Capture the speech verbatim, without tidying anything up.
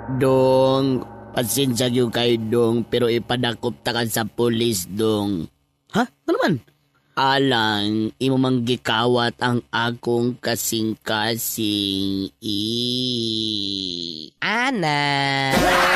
Dong, pasensya yung kay Dong, pero ipadakop takan sa pulis, Dong. Ha? Ano man? Alang, imo manggikawat ang akong kasing-kasing. I. Ana.